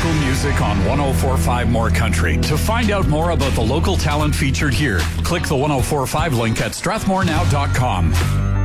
local music on 104.5 More Country. To find out more about the local talent featured here, click the 104.5 link at strathmorenow.com.